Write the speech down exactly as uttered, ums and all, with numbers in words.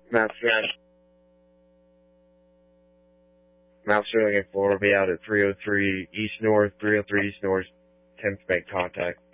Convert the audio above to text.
Master, Master looking forward, will be out at three oh three East North, three oh three East North, tenth to make contact.